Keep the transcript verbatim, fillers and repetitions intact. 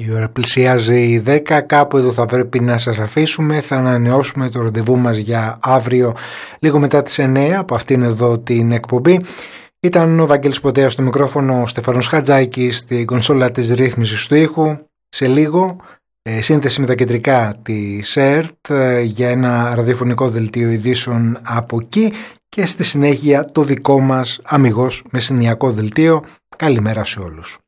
Η ώρα πλησιάζει η δέκα, κάπου εδώ θα πρέπει να σας αφήσουμε. Θα ανανεώσουμε το ραντεβού μας για αύριο λίγο μετά τις εννέα από αυτήν εδώ την εκπομπή. Ήταν ο Βαγγέλης Ποτέας στο μικρόφωνο, ο Στεφανός Χατζάκης στην κονσόλα της ρύθμισης του ήχου. Σε λίγο ε, σύνθεση με τα κεντρικά της ΕΡΤ ε, για ένα ραδιοφωνικό δελτίο ειδήσεων από εκεί και στη συνέχεια το δικό μας αμιγώς μεσηνιακό δελτίο. Καλημέρα σε όλους.